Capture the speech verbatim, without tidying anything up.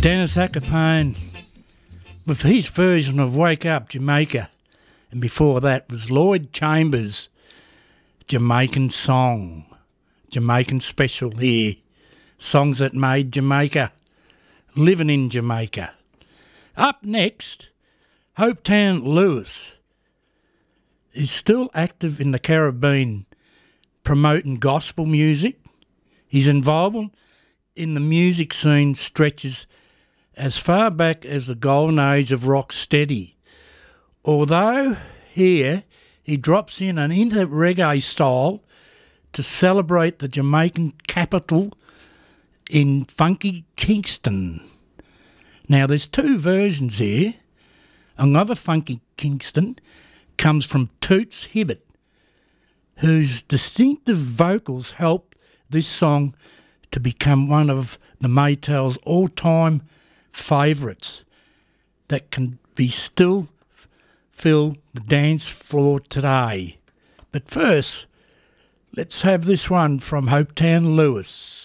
Dennis Acapone with his version of Wake Up Jamaica, and before that was Lloyd Chambers' Jamaican Song, Jamaican special here, songs that made Jamaica, living in Jamaica. Up next, Hopetoun Lewis is still active in the Caribbean promoting gospel music. His involvement in the music scene stretches as far back as the golden age of rocksteady. Although here he drops in an into reggae style to celebrate the Jamaican capital in funky Kingston. Now there's two versions here. Another funky Kingston comes from Toots Hibbert, whose distinctive vocals helped this song to become one of the Maytals' all-time favourites that can be still fill the dance floor today. But first, let's have this one from Hopetoun Lewis.